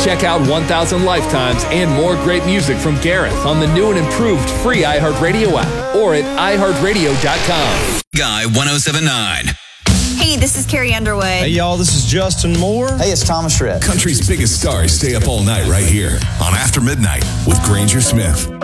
Check out 1000 Lifetimes and more great music from Gareth on the new and improved free iHeartRadio app or at iHeartRadio.com. Guy 107.9. Hey, this is Carrie Underwood. Hey, y'all, this is Justin Moore. Hey, it's Thomas Rhett. Country's biggest stars stay up all night right here on After Midnight with Granger Smith.